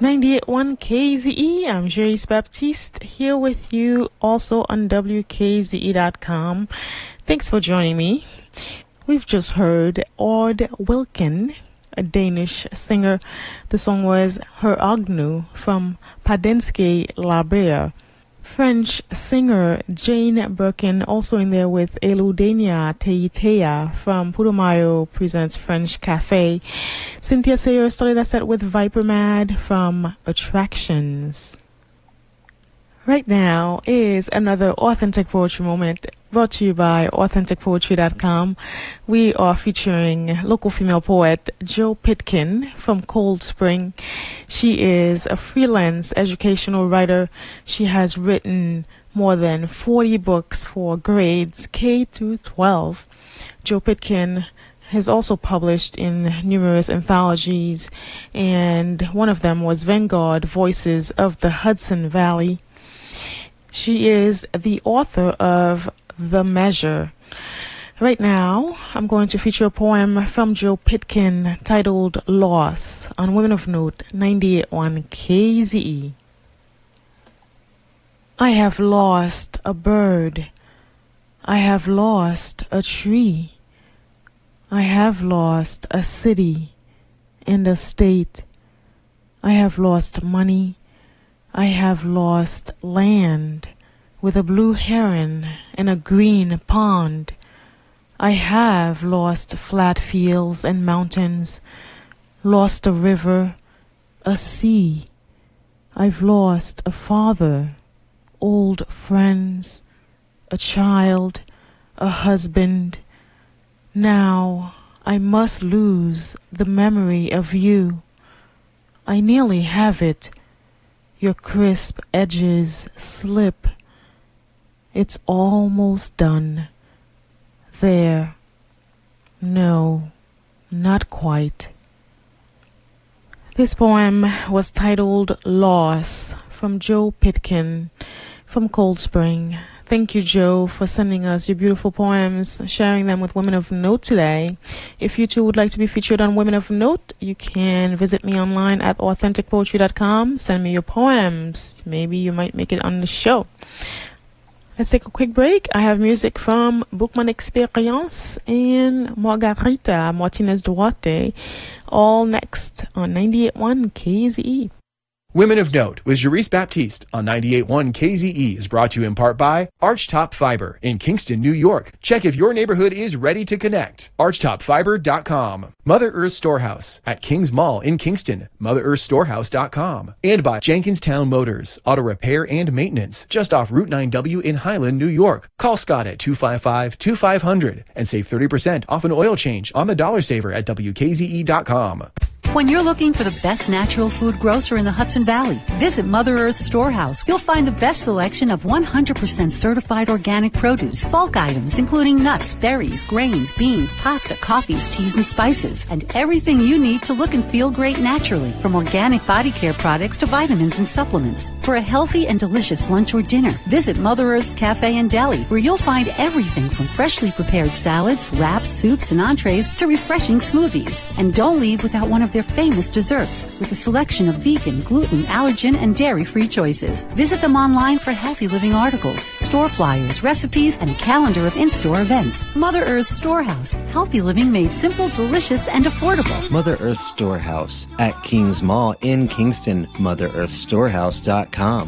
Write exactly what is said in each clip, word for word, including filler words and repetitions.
ninety-eight point one K Z E. I'm Joyce Baptiste here with you also on W K Z E dot com. Thanks for joining me. We've just heard Aud Wilken, a Danish singer. The song was Her Agnew from Padenske Labeur. French singer Jane Birkin also in there with Eludenia Teitea from Putumayo presents French Cafe. Cynthia Sayer started that set with Viper Mad from Attractions. Right now is another Authentic Poetry Moment brought to you by authentic poetry dot com. We are featuring local female poet Jo Pitkin from Cold Spring. She is a freelance educational writer. She has written more than forty books for grades K through twelve. Jo Pitkin has also published in numerous anthologies, and one of them was Vanguard Voices of the Hudson Valley. She is the author of The Measure. Right now, I'm going to feature a poem from Jo Pitkin titled Loss on Women of Note ninety-eight point one K Z E. I have lost a bird. I have lost a tree. I have lost a city and a state. I have lost money. I have lost land with a blue heron and a green pond. I have lost flat fields and mountains, lost a river, a sea. I've lost a father, old friends, a child, a husband. Now I must lose the memory of you. I nearly have it. Your crisp edges slip. It's almost done. There. No, not quite. This poem was titled Loss from Jo Pitkin from Cold Spring. Thank you, Jo, for sending us your beautiful poems, sharing them with Women of Note today. If you too would like to be featured on Women of Note, you can visit me online at authentic poetry dot com. Send me your poems. Maybe you might make it on the show. Let's take a quick break. I have music from Bookman Experience and Margarita Martinez Duarte, all next on ninety-eight point one K Z E. Women of Note with Joyce Baptiste on ninety-eight point one K Z E is brought to you in part by Archtop Fiber in Kingston, New York. Check if your neighborhood is ready to connect. archtop fiber dot com. Mother Earth Storehouse at Kings Mall in Kingston. mother earth storehouse dot com. And by Jenkinstown Motors, auto repair and maintenance, just off Route nine W in Highland, New York. Call Scott at two five five, two five zero zero and save thirty percent off an oil change on the Dollar Saver at W K Z E dot com. When you're looking for the best natural food grocer in the Hudson Valley, visit Mother Earth Storehouse. You'll find the best selection of one hundred percent certified organic produce, bulk items including nuts, berries, grains, beans, pasta, coffees, teas, and spices, and everything you need to look and feel great naturally, from organic body care products to vitamins and supplements. For a healthy and delicious lunch or dinner, visit Mother Earth's Cafe and Deli, where you'll find everything from freshly prepared salads, wraps, soups, and entrees to refreshing smoothies. And don't leave without one of their famous desserts with a selection of vegan, gluten, allergen, and dairy-free choices. Visit them online for healthy living articles, store flyers, recipes, and a calendar of in-store events. Mother Earth Storehouse. Healthy living made simple, delicious, and affordable. Mother Earth Storehouse at Kings Mall in Kingston. mother earth storehouse dot com.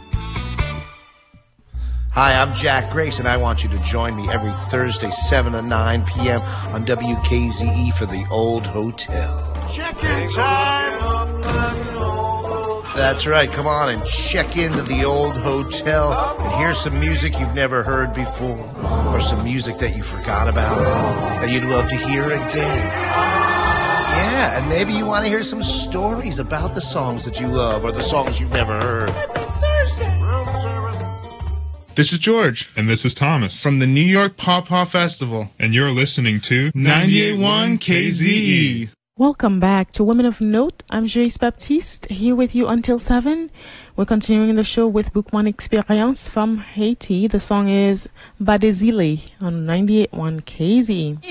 Hi, I'm Jack Grace, and I want you to join me every Thursday, seven to nine p.m. on W K Z E for The Old Hotel. Check-in time! That's right, come on and check into The Old Hotel and hear some music you've never heard before, or some music that you forgot about that you'd love to hear again. Yeah, and maybe you want to hear some stories about the songs that you love or the songs you've never heard. This is George. And this is Thomas. From the New York Pawpaw Festival. And you're listening to ninety-eight point one K Z E. Welcome back to Women of Note. I'm Joyce Baptiste, here with you until seven. We're continuing the show with Bookman Experience from Haiti. The song is Badezile on ninety-eight point one K Z E.